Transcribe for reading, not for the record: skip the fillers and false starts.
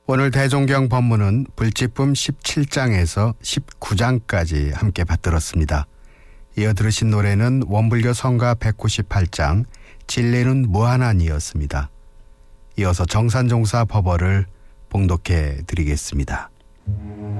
오늘 대종경 법문은 불집품 17장에서 19장까지 함께 받들었습니다. 이어 들으신 노래는 원불교 성가 198장 진리는 무한한이었습니다. 이어서 정산종사 법어를 봉독해 드리겠습니다.